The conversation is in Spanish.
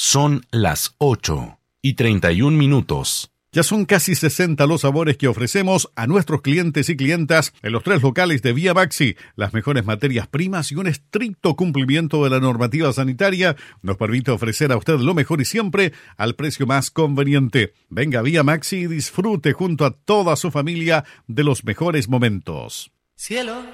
Son las 8:31. Ya son casi 60 los sabores que ofrecemos a nuestros clientes y clientas en los 3 locales de Vía Maxi. Las mejores materias primas y un estricto cumplimiento de la normativa sanitaria nos permite ofrecer a usted lo mejor y siempre al precio más conveniente. Venga a Vía Maxi y disfrute junto a toda su familia de los mejores momentos. Cielo.